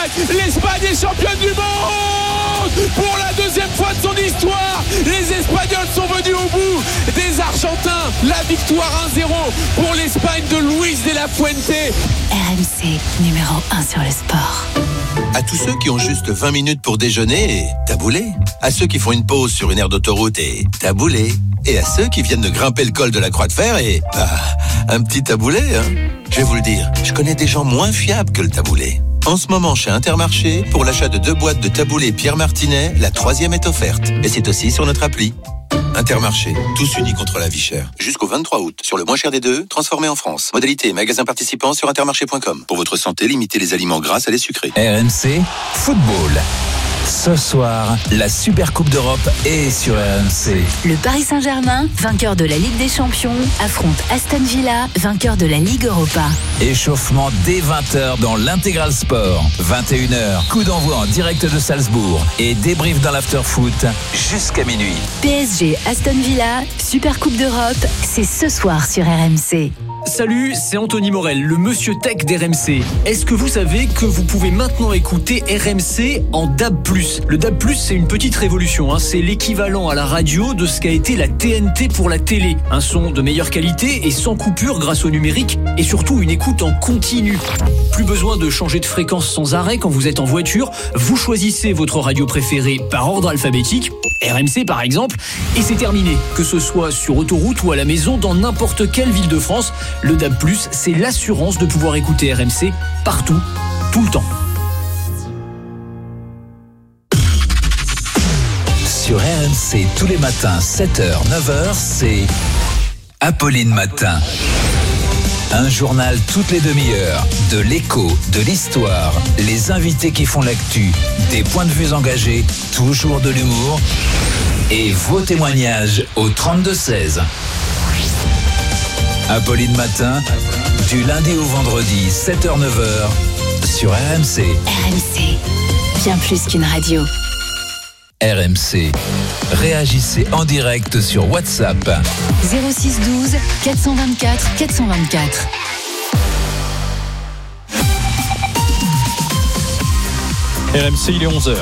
L'Espagne est championne du monde pour la deuxième fois de son histoire. Les Espagnols sont venus au bout des Argentins. La victoire 1-0 pour l'Espagne de Luis de la Fuente. RMC, numéro 1 sur le sport. À tous ceux qui ont juste 20 minutes pour déjeuner et taboulé. À ceux qui font une pause sur une aire d'autoroute et taboulé. Et à ceux qui viennent de grimper le col de la Croix de Fer et un petit taboulé. Je vais vous le dire, je connais des gens moins fiables que le taboulé. En ce moment, chez Intermarché, pour l'achat de 2 boîtes de taboulé Pierre Martinet, la 3e est offerte. Et c'est aussi sur notre appli. Intermarché, tous unis contre la vie chère. Jusqu'au 23 août, sur le moins cher des deux, transformé en France. Modalité magasin participant sur intermarché.com. Pour votre santé, limitez les aliments gras à les sucrés. RMC Football. Ce soir, la Super Coupe d'Europe est sur RMC. Le Paris Saint-Germain, vainqueur de la Ligue des Champions, affronte Aston Villa, vainqueur de la Ligue Europa. Échauffement dès 20h dans l'Intégral Sport. 21h, coup d'envoi en direct de Salzbourg et débrief dans l'after-foot jusqu'à minuit. PSG Aston Villa, Super Coupe d'Europe, c'est ce soir sur RMC. Salut, c'est Anthony Morel, le monsieur tech d'RMC. Est-ce que vous savez que vous pouvez maintenant écouter RMC en DAB+. Le DAB+, c'est une petite révolution, c'est l'équivalent à la radio de ce qu'a été la TNT pour la télé. Un son de meilleure qualité et sans coupure grâce au numérique et surtout une écoute en continu. Plus besoin de changer de fréquence sans arrêt quand vous êtes en voiture. Vous choisissez votre radio préférée par ordre alphabétique, RMC par exemple, et c'est terminé. Que ce soit sur autoroute ou à la maison, dans n'importe quelle ville de France, le DAB+, c'est l'assurance de pouvoir écouter RMC partout, tout le temps. Sur RMC, tous les matins, 7h, 9h, c'est Apolline Matin. Un journal toutes les demi-heures, de l'écho, de l'histoire, les invités qui font l'actu, des points de vue engagés, toujours de l'humour et vos témoignages au 32-16. Apolline Matin, du lundi au vendredi, 7h-9h, sur RMC. RMC, bien plus qu'une radio. RMC. Réagissez en direct sur WhatsApp. 06 12 424 424. RMC, il est 11h.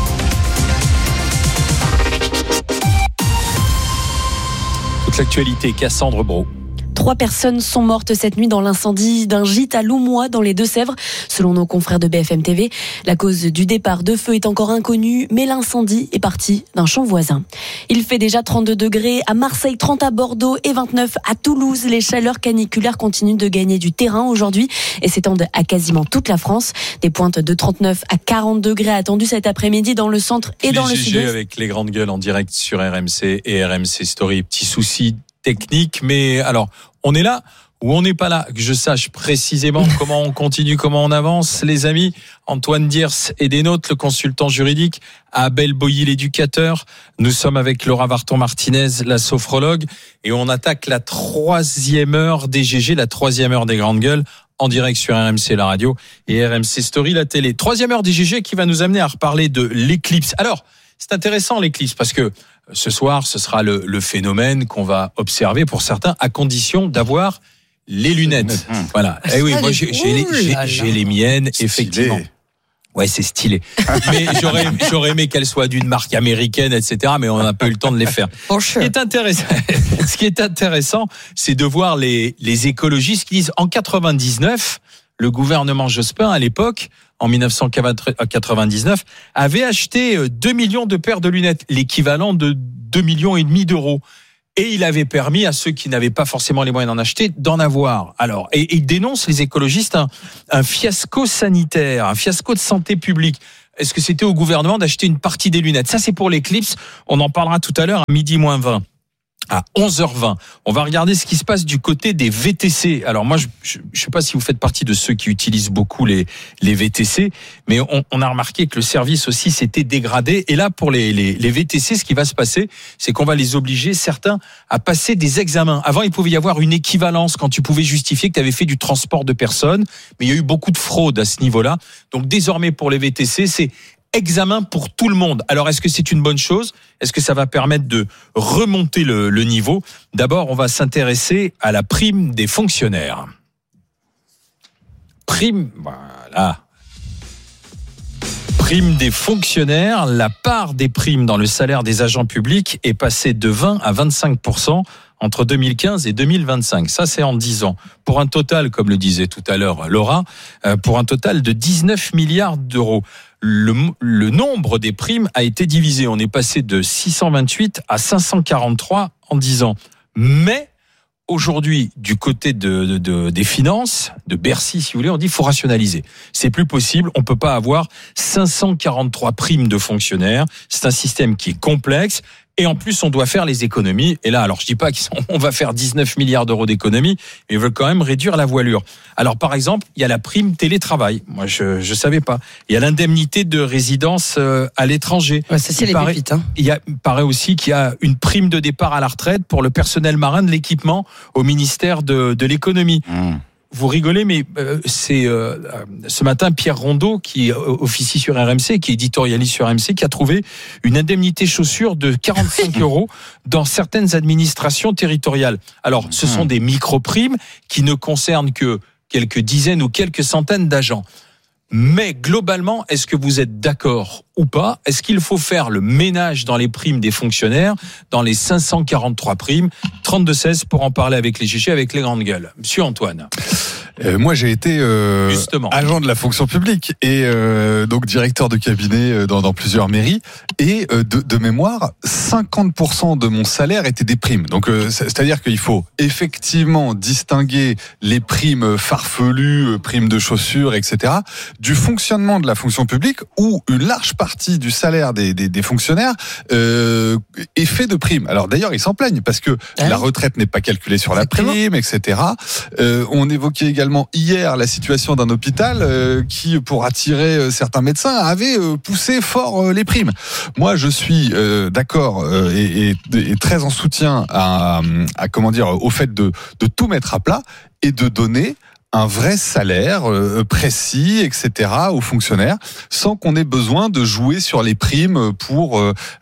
Toute l'actualité, Cassandre Brault. 3 personnes sont mortes cette nuit dans l'incendie d'un gîte à Loumois dans les Deux-Sèvres. Selon nos confrères de BFM TV, la cause du départ de feu est encore inconnue, mais l'incendie est parti d'un champ voisin. Il fait déjà 32 degrés à Marseille, 30 à Bordeaux et 29 à Toulouse. Les chaleurs caniculaires continuent de gagner du terrain aujourd'hui et s'étendent à quasiment toute la France. Des pointes de 39 à 40 degrés attendues cet après-midi dans le centre et dans le sud-est. Avec les grandes gueules en direct sur RMC et RMC Story. Petit souci technique, mais alors, on est là ou on n'est pas là? Que je sache précisément comment on continue, comment on avance, les amis. Antoine Diers est des nôtres, le consultant juridique, Abel Boilly, l'éducateur. Nous sommes avec Laura Varton-Martinez, la sophrologue, et on attaque la 3e heure des GG, la 3e heure des grandes gueules, en direct sur RMC la radio et RMC Story la télé. 3e heure des GG qui va nous amener à reparler de l'éclipse. Alors, c'est intéressant l'éclipse parce que ce soir, ce sera le phénomène qu'on va observer pour certains, à condition d'avoir les lunettes. Voilà. Eh oui, moi j'ai les miennes, effectivement. Ouais, c'est stylé. Mais j'aurais aimé qu'elles soient d'une marque américaine, etc. Mais on n'a pas eu le temps de les faire. Ce qui est intéressant, c'est de voir les écologistes qui disent en 99, le gouvernement Jospin à l'époque, en 1999, avait acheté 2 millions de paires de lunettes, l'équivalent de 2,5 millions d'euros. Et il avait permis à ceux qui n'avaient pas forcément les moyens d'en acheter, d'en avoir. Alors, et il dénonce, les écologistes, un fiasco sanitaire, un fiasco de santé publique. Est-ce que c'était au gouvernement d'acheter une partie des lunettes? Ça, c'est pour l'éclipse. On en parlera tout à l'heure à 12h20. À 11h20, on va regarder ce qui se passe du côté des VTC. Alors moi, je sais pas si vous faites partie de ceux qui utilisent beaucoup les VTC, mais on a remarqué que le service aussi s'était dégradé. Et là, pour les VTC, ce qui va se passer, c'est qu'on va les obliger, certains, à passer des examens. Avant, il pouvait y avoir une équivalence quand tu pouvais justifier que tu avais fait du transport de personnes, mais il y a eu beaucoup de fraude à ce niveau-là. Donc désormais, pour les VTC, c'est examen pour tout le monde. Alors, est-ce que c'est une bonne chose? Est-ce que ça va permettre de remonter le niveau? D'abord, on va s'intéresser à la prime des fonctionnaires. Prime, voilà. Prime des fonctionnaires, la part des primes dans le salaire des agents publics est passée de 20 à 25% entre 2015 et 2025. Ça, c'est en 10 ans. Pour un total, comme le disait tout à l'heure Laura, pour un total de 19 milliards d'euros. Le nombre des primes a été divisé. On est passé de 628 à 543 en 10 ans. Mais aujourd'hui, du côté des finances, de Bercy, si vous voulez, on dit qu'il faut rationaliser. C'est plus possible. On peut pas avoir 543 primes de fonctionnaires. C'est un système qui est complexe. Et en plus, on doit faire les économies. Et là, alors je dis pas qu'on va faire 19 milliards d'euros d'économies, mais ils veulent quand même réduire la voilure. Alors par exemple, il y a la prime télétravail. Moi, je savais pas. Il y a l'indemnité de résidence à l'étranger. Ouais, ça, c'est les pépites, hein. Il paraît aussi qu'il y a une prime de départ à la retraite pour le personnel marin de l'équipement au ministère de l'économie. Vous rigolez, mais c'est ce matin Pierre Rondeau, qui officie sur RMC, qui éditorialise sur RMC, qui a trouvé une indemnité chaussures de 45 euros dans certaines administrations territoriales. Alors, ce sont des micro-primes qui ne concernent que quelques dizaines ou quelques centaines d'agents. Mais globalement, est-ce que vous êtes d'accord ou pas ? Est-ce qu'il faut faire le ménage dans les primes des fonctionnaires, dans les 543 primes ? 32-16 pour en parler avec les chichis, avec les grandes gueules. Monsieur Antoine. Moi, j'ai été agent de la fonction publique et donc directeur de cabinet dans plusieurs mairies. Et de mémoire, 50% de mon salaire était des primes. Donc, c'est-à-dire qu'il faut effectivement distinguer les primes farfelues, primes de chaussures, etc., du fonctionnement de la fonction publique, où une large partie du salaire des fonctionnaires est fait de primes. Alors d'ailleurs, ils s'en plaignent parce que la retraite n'est pas calculée sur la prime, etc. On évoquait également hier la situation d'un hôpital qui, pour attirer certains médecins, avait poussé fort les primes. Moi, je suis d'accord et très en soutien à comment dire, au fait de tout mettre à plat et de donner un vrai salaire précis, etc., aux fonctionnaires, sans qu'on ait besoin de jouer sur les primes pour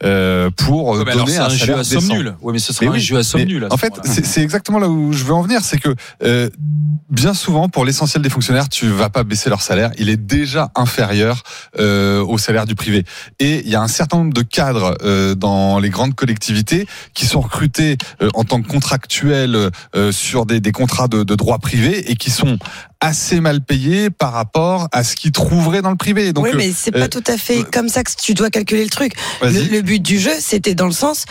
donner un salaire à somme nulle. Oui, mais ce sera un jeu à somme nulle. En fait, c'est exactement là où je veux en venir, c'est que bien souvent, pour l'essentiel des fonctionnaires, tu vas pas baisser leur salaire, il est déjà inférieur au salaire du privé. Et il y a un certain nombre de cadres dans les grandes collectivités qui sont recrutés en tant que contractuels sur des contrats de droit privé et qui sont assez mal payés par rapport à ce qu'ils trouveraient dans le privé. Donc, oui, mais c'est pas tout à fait comme ça que tu dois calculer le truc. Le but du jeu, c'était dans le sens...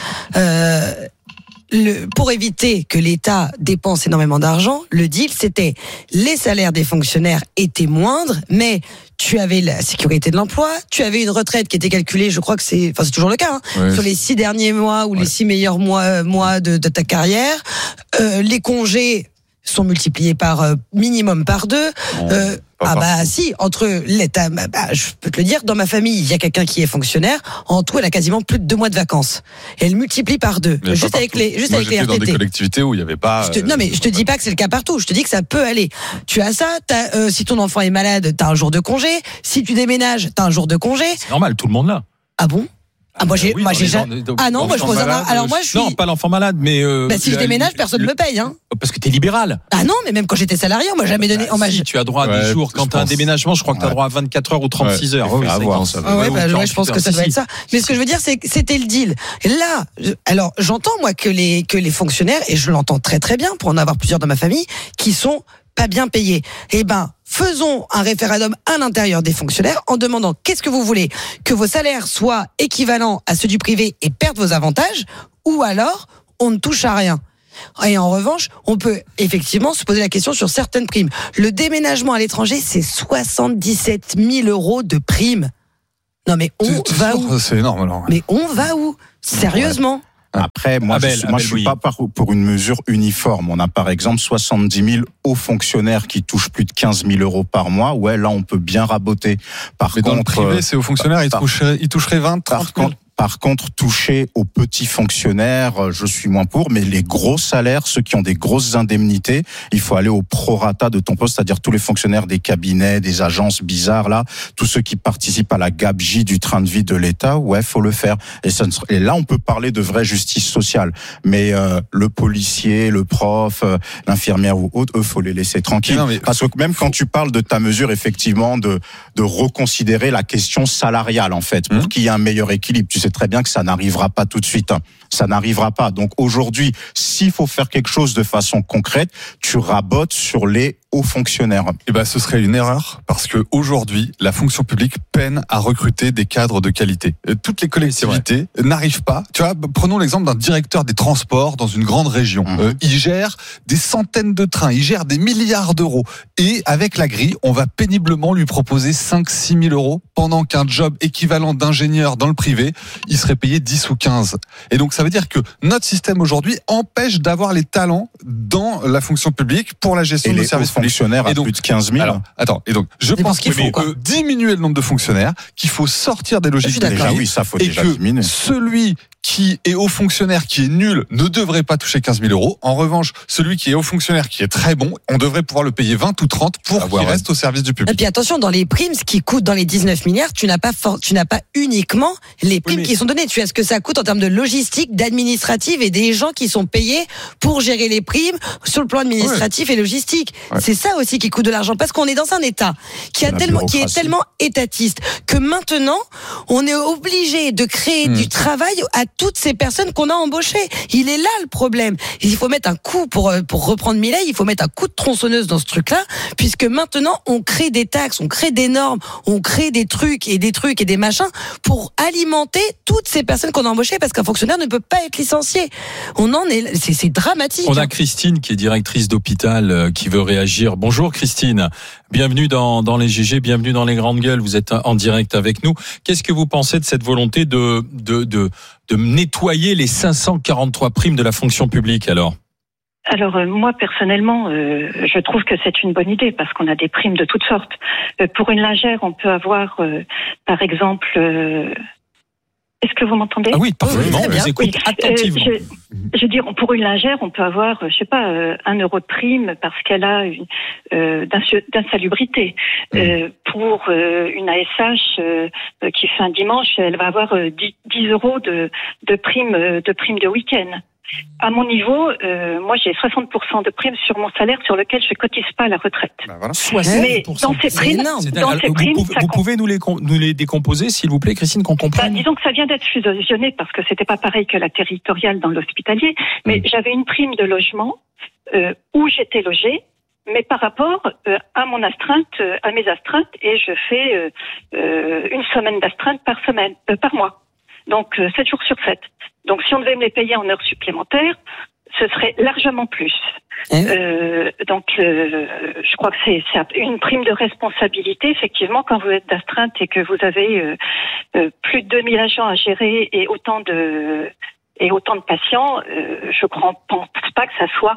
pour éviter que l'État dépense énormément d'argent, le deal, c'était les salaires des fonctionnaires étaient moindres, mais tu avais la sécurité de l'emploi, tu avais une retraite qui était calculée, je crois que c'est toujours le cas, sur les 6 derniers mois ou les 6 meilleurs mois de ta carrière. Les congés sont multipliés minimum par 2. Si, entre l'État, je peux te le dire, dans ma famille, il y a quelqu'un qui est fonctionnaire, en tout, elle a quasiment plus de 2 mois de vacances. Et elle multiplie par 2. Juste avec les RTT. Dans des collectivités où il n'y avait pas... Non, mais je te dis pas que c'est le cas partout. Je te dis que ça peut aller. Tu as ça, si ton enfant est malade, t'as un jour de congé. Si tu déménages, t'as un jour de congé. C'est normal, tout le monde l'a. Ah bon? Moi j'ai non, moi je pose alors moi je suis... Non, pas l'enfant malade, mais si je déménage, personne ne me paye, hein. Parce que t'es libéral. Ah non, mais même quand j'étais salarié, on m'a jamais donné. Si tu as droit à des jours quand t'as un déménagement, je crois que t'as droit à 24 heures ou 36 heures. Je pense que ça doit être ça. Mais ce que je veux dire, c'est que c'était le deal. Et là, alors j'entends moi que les fonctionnaires, et je l'entends très très bien pour en avoir plusieurs dans ma famille, qui sont pas bien payés. Eh ben, faisons un référendum à l'intérieur des fonctionnaires en demandant qu'est-ce que vous voulez, que vos salaires soient équivalents à ceux du privé et perdent vos avantages, ou alors on ne touche à rien. Et en revanche, on peut effectivement se poser la question sur certaines primes. Le déménagement à l'étranger, c'est 77 000 euros de primes. Non mais on va où ? C'est énorme alors. Mais on va où ? Sérieusement ? Après, moi, je suis pas pour une mesure uniforme. On a par exemple 70 000 hauts fonctionnaires qui touchent plus de 15 000 euros par mois. Ouais, là, on peut bien raboter. Mais dans le privé, c'est hauts fonctionnaires, ils toucheraient 20, 30 000. Par contre, toucher aux petits fonctionnaires, je suis moins pour, mais les gros salaires, ceux qui ont des grosses indemnités, il faut aller au prorata de ton poste, c'est-à-dire tous les fonctionnaires des cabinets, des agences bizarres, là, tous ceux qui participent à la gabegie du train de vie de l'État, ouais, faut le faire. Et là, on peut parler de vraie justice sociale. Mais le policier, le prof, l'infirmière ou autre, eux, faut les laisser tranquilles. Non, parce que même quand tu parles de ta mesure, effectivement, de reconsidérer la question salariale, en fait, pour qu'il y ait un meilleur équilibre. Tu sais très bien que ça n'arrivera pas tout de suite. Hein. Ça n'arrivera pas. Donc aujourd'hui, s'il faut faire quelque chose de façon concrète, tu rabotes sur les hauts fonctionnaires. Eh ben, ce serait une erreur parce que aujourd'hui, la fonction publique peine à recruter des cadres de qualité. Toutes les collectivités n'arrivent pas. Tu vois, prenons l'exemple d'un directeur des transports dans une grande région. Il gère des centaines de trains, il gère des milliards d'euros. Et avec la grille, on va péniblement lui proposer 5-6 000 euros pendant qu'un job équivalent d'ingénieur dans le privé, il serait payé 10 ou 15. Et donc, ça veut dire que notre système aujourd'hui empêche d'avoir les talents dans la fonction publique pour la gestion de services fonctionnaires à plus de 15 000. Alors, attends, et donc, je pense qu'il faut diminuer le nombre de fonctionnaires, qu'il faut sortir des logiques de grille, oui, ça faut et déjà que diminuer. Celui qui est haut fonctionnaire, qui est nul, ne devrait pas toucher 15 000 euros. En revanche, celui qui est haut fonctionnaire, qui est très bon, on devrait pouvoir le payer 20 ou 30 pour qu'il reste au service du public. Et puis attention, dans les primes, ce qui coûte dans les 19 milliards, tu n'as pas uniquement les primes qui sont données. Tu as ce que ça coûte en termes de logistique, d'administrative et des gens qui sont payés pour gérer les primes sur le plan administratif et logistique. C'est ça aussi qui coûte de l'argent parce qu'on est dans un État qui est tellement étatiste que maintenant, on est obligé de créer du travail à toutes ces personnes qu'on a embauchées. Il est là le problème. Il faut mettre un coup, pour reprendre Milei, il faut mettre un coup de tronçonneuse dans ce truc-là, puisque maintenant, on crée des taxes, on crée des normes, on crée des trucs et des machins pour alimenter toutes ces personnes qu'on a embauchées, parce qu'un fonctionnaire ne peut pas être licencié. C'est dramatique. On a Christine qui est directrice d'hôpital qui veut réagir. Bonjour Christine. Bienvenue dans les GG, bienvenue dans les grandes gueules. Vous êtes en direct avec nous. Qu'est-ce que vous pensez de cette volonté de nettoyer les 543 primes de la fonction publique alors ? Alors moi personnellement, je trouve que c'est une bonne idée parce qu'on a des primes de toutes sortes. Pour une lingère, on peut avoir, par exemple. Est-ce que vous m'entendez ? Ah oui, parfaitement. Je vous écoute attentivement. Je veux dire, pour une lingère, on peut avoir, je sais pas, 1 euro de prime parce qu'elle a d'insalubrité. Pour une ASH qui fait un dimanche, elle va avoir 10 euros de prime de week-end. À mon niveau, moi j'ai 60% de primes sur mon salaire sur lequel je cotise pas à la retraite. Ben voilà. Mais dans ces primes, vous pouvez nous les décomposer, s'il vous plaît, Christine, qu'on comprenne. Disons que ça vient d'être fusionné parce que c'était pas pareil que la territoriale dans l'hospitalier, mais j'avais une prime de logement où j'étais logée. Mais par rapport à mon astreinte, à mes astreintes, et je fais une semaine d'astreinte par mois. Donc 7 jours sur 7. Donc si on devait me les payer en heures supplémentaires, ce serait largement plus. Donc je crois que c'est une prime de responsabilité. Effectivement, quand vous êtes d'astreinte et que vous avez plus de 2000 agents à gérer et autant de patients, je ne pense pas que ça soit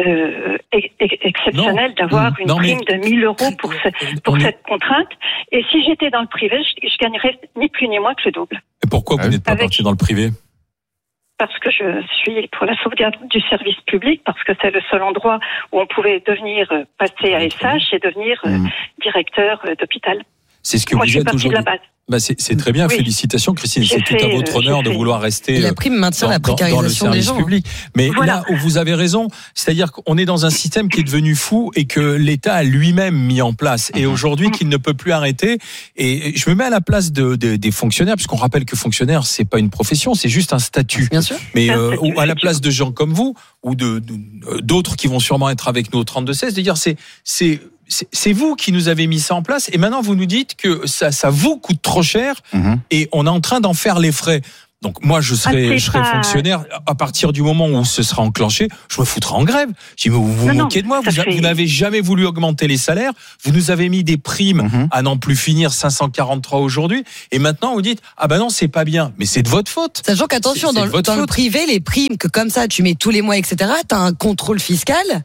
exceptionnel d'avoir une prime de 1 000 euros pour cette contrainte. Et si j'étais dans le privé, je gagnerais ni plus ni moins que le double. Et pourquoi vous n'êtes pas parti dans le privé ? Parce que je suis pour la sauvegarde du service public, parce que c'est le seul endroit où on pouvait passer à SH et devenir directeur d'hôpital. C'est ce que vous êtes aujourd'hui. C'est très bien, félicitations Christine, c'est tout à votre honneur de vouloir rester la prime maintient la précarisation dans le des service gens. public. Mais là où vous avez raison, c'est-à-dire qu'on est dans un système qui est devenu fou et que l'État a lui-même mis en place et aujourd'hui qu'il ne peut plus arrêter. Et je me mets à la place des fonctionnaires, puisqu'on rappelle que fonctionnaire, c'est pas une profession, c'est juste un statut. Bien sûr. Mais à la place de gens comme vous ou d'autres qui vont sûrement être avec nous au 32-16, de dire c'est vous qui nous avez mis ça en place et maintenant vous nous dites que ça vous coûte trop cher et on est en train d'en faire les frais. Donc moi je serai fonctionnaire à partir du moment où ce sera enclenché, je me foutrai en grève. Je dis mais vous vous moquez de moi, vous n'avez jamais voulu augmenter les salaires, vous nous avez mis des primes à n'en plus finir 543 aujourd'hui et maintenant vous dites ah ben non c'est pas bien, mais c'est de votre faute. Sachant qu'attention dans le privé les primes que comme ça tu mets tous les mois etc. T'as un contrôle fiscal.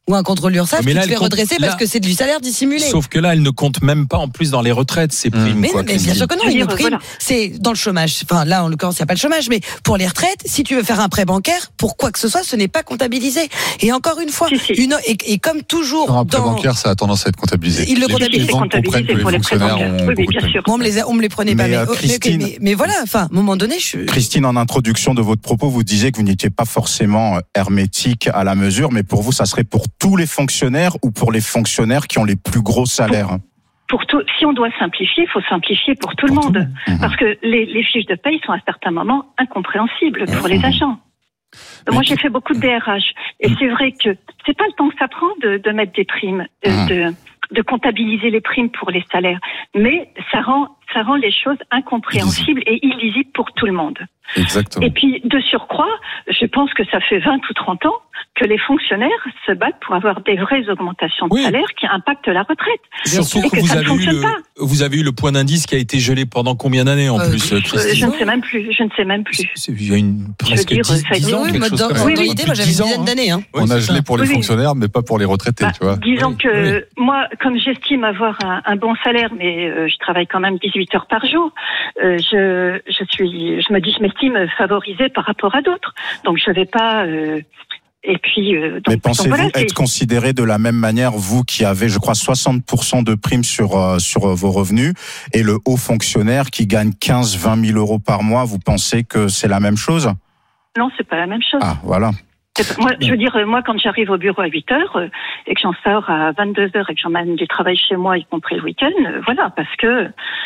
ou un contrôle URSSAF qui te fait redresser parce que c'est du salaire dissimulé. Sauf que là, elle ne compte même pas en plus dans les retraites, ces primes. Mais bien sûr que non, une prime, c'est dans le chômage. Enfin, là, en l'occurrence, il n'y a pas le chômage, mais pour les retraites, si tu veux faire un prêt bancaire, pour quoi que ce soit, ce n'est pas comptabilisé. Et encore une fois, et comme toujours. Sur un prêt bancaire, ça a tendance à être comptabilisé. Ils le comptabilisent. Les banques comprennent que les fonctionnaires ont beaucoup de primes. Moi, on me les prenait pas. Mais voilà, enfin, à un moment donné, Christine, en introduction de votre propos, vous disiez que vous n'étiez pas forcément hermétique à la mesure, mais pour vous, ça serait pour tous les fonctionnaires ou pour les fonctionnaires qui ont les plus gros salaires? Pour tout, si on doit simplifier, il faut simplifier pour tout le monde. Parce que les fiches de paye sont à certains moments incompréhensibles pour les agents. Moi, j'ai fait beaucoup de DRH. Et c'est vrai que c'est pas le temps que ça prend de mettre des primes, de comptabiliser les primes pour les salaires. Mais ça rend les choses incompréhensibles et illisibles pour tout le monde. Exactement. Et puis, de surcroît, je pense que ça fait 20 ou 30 ans que les fonctionnaires se battent pour avoir des vraies augmentations de salaire qui impactent la retraite. Surtout que vous avez eu le point d'indice qui a été gelé pendant combien d'années en plus, Christine? Je ne sais même plus. Il y a presque 10 ans, quelque chose comme ça. Moi, j'avais une dizaine d'années. On a gelé pour les fonctionnaires, mais pas pour les retraités, tu vois. Disons que moi, comme j'estime avoir un bon salaire, mais je travaille quand même 18 heures par jour, je m'estime favorisée par rapport à d'autres. Donc je vais pas. Et puis. Mais pensez-vous être considéré de la même manière, vous qui avez, je crois, 60% de primes sur vos revenus, et le haut fonctionnaire qui gagne 15-20 000 euros par mois, vous pensez que c'est la même chose? Non, c'est pas la même chose. Ah, voilà. Moi, je veux dire, moi, quand j'arrive au bureau à 8 heures et que j'en sors à 22 heures et que j'emmène du travail chez moi, y compris le week-end, voilà, parce que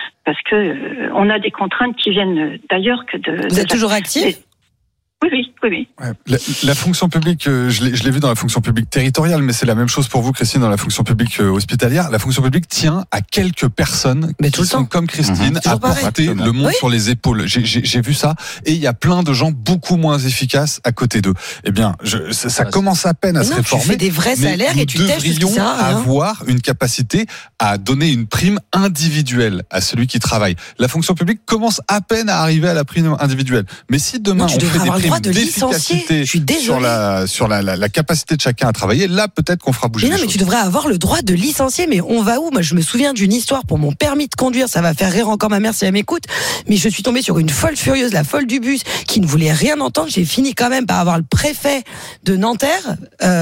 on a des contraintes qui viennent d'ailleurs que de. Vous êtes toujours actif? Oui. Ouais, la fonction publique, je l'ai vu dans la fonction publique territoriale, mais c'est la même chose pour vous, Christine, dans la fonction publique hospitalière. La fonction publique tient à quelques personnes qui sont comme Christine, à porter le monde sur les épaules. J'ai vu ça, et il y a plein de gens beaucoup moins efficaces à côté d'eux. Eh bien, ça commence à peine à se réformer. Tu fais des vrais salaires et tu tèches tout ça. Avoir une capacité à donner une prime individuelle à celui qui travaille. La fonction publique commence à peine à arriver à la prime individuelle. Mais si demain on fait des primes d'efficacité sur la capacité de chacun à travailler, là peut-être qu'on fera bouger les choses. Mais tu devrais avoir le droit de licencier, mais on va où? Moi je me souviens d'une histoire pour mon permis de conduire, ça va faire rire encore ma mère si elle m'écoute, mais je suis tombée sur une folle furieuse, la folle du bus, qui ne voulait rien entendre. J'ai fini quand même par avoir le préfet de Nanterre,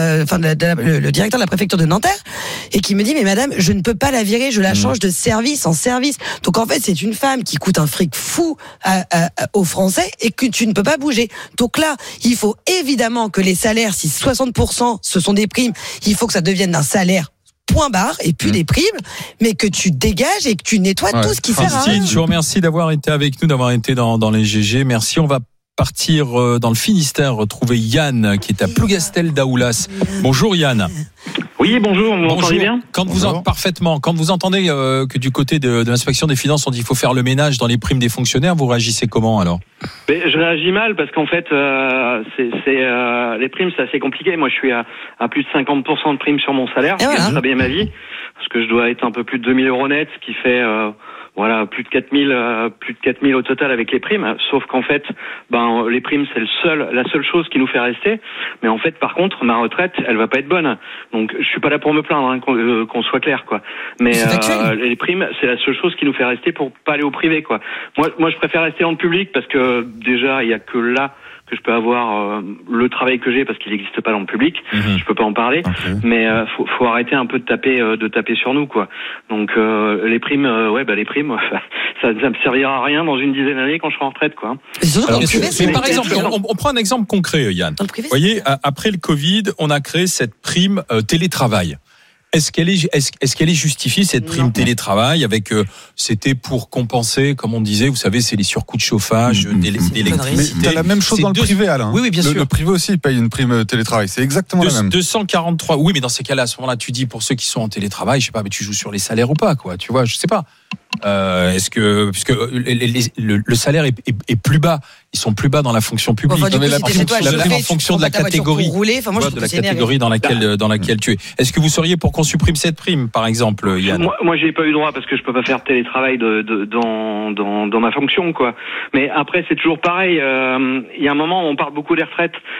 le directeur de la préfecture de Nanterre, et qui me dit, mais madame, je ne peux pas la virer, je la change de service en service. Donc en fait c'est une femme qui coûte un fric fou aux Français et que tu ne peux pas bouger. Donc là, il faut évidemment que les salaires, si 60% ce sont des primes, il faut que ça devienne un salaire point barre et puis des primes, mais que tu dégages et que tu nettoies tout ce qui sert à rien. Je vous remercie d'avoir été avec nous, d'avoir été dans les GG. Merci. On va partir dans le Finistère, retrouver Yann qui est à Plougastel d'Aoulas. Bonjour Yann. Oui, bonjour, vous m'entendez bien? Parfaitement. Quand vous entendez que du côté de l'inspection des finances, on dit qu'il faut faire le ménage dans les primes des fonctionnaires, vous réagissez comment alors? Je réagis mal parce qu'en fait, les primes, c'est assez compliqué. Moi, je suis à plus de 50% de primes sur mon salaire, ce qui est très bien ma vie, parce que je dois être un peu plus de 2 000 euros net, ce qui fait plus de 4 000 au total avec les primes. Sauf qu'en fait, les primes, c'est la seule chose qui nous fait rester. Mais en fait, par contre, ma retraite, elle va pas être bonne. Donc, je suis pas là pour me plaindre, qu'on soit clair, quoi. Mais les primes, c'est la seule chose qui nous fait rester pour pas aller au privé, quoi. Moi, je préfère rester dans le public parce que déjà, il y a que là que je peux avoir le travail que j'ai parce qu'il n'existe pas dans le public. Je peux pas en parler, mais faut arrêter un peu de taper sur nous, quoi. Donc les primes, les primes, ça me servira à rien dans une dizaine d'années quand je serai en retraite, quoi. Par exemple, on prend un exemple concret, Yann. Vous voyez, après le Covid, on a créé cette prime télétravail. Est-ce qu'elle est justifiée, cette prime télétravail, avec c'était pour compenser, comme on disait, vous savez, c'est les surcoûts de chauffage, d'électricité. Mais t'as la même chose dans le privé, Alain. Oui, bien sûr. Le privé aussi paye une prime télétravail. C'est exactement la même. 243. Oui, mais dans ces cas-là, à ce moment-là, tu dis pour ceux qui sont en télétravail, je sais pas, mais tu joues sur les salaires ou pas, quoi. Tu vois, je sais pas. Puisque le salaire est plus bas, ils sont plus bas dans la fonction publique. En fonction de la catégorie, dans laquelle tu es. Est-ce que vous seriez pour qu'on supprime cette prime, par exemple, Yann? Moi, j'ai pas eu droit parce que je peux pas faire télétravail dans ma fonction, quoi. Mais après, c'est toujours pareil. Il y a un moment, on parle beaucoup des retraites,